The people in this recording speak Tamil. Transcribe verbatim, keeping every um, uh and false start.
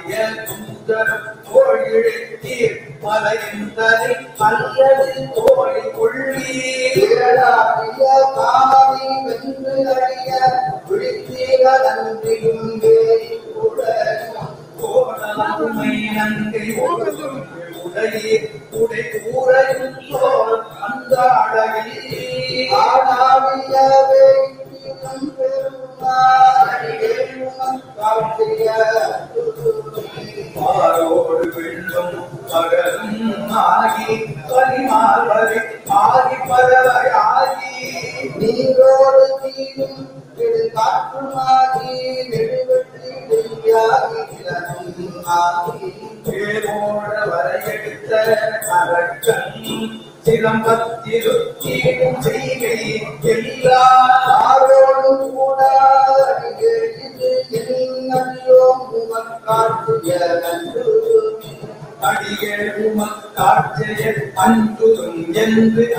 தோழிழத்தீர் மலைந்தனை அல்லது தோழி கொள்ளீராகிய காமனை வென்று அறிய விழித்தீர நன்றியும் கோணமை நன்றி உடையே உடை கூறையும் சோர் அந்த அழகி ஆடாவியவே மாரோடு வெள்ளும் பகலும் ஆகி பரிமாறி ஆகி பறவையாகி நீரோடு தீரும் காற்றுமாகி நெடுவெற்றி வெள்ளியாகி ஆகி பேரோட வரையெடுத்த அரக்கன் சிலம்பத்திருத்தீரும் செய்கை எல்லாரோடும் கூட அடியேழுமக் காட்சிய அன்பும் என்று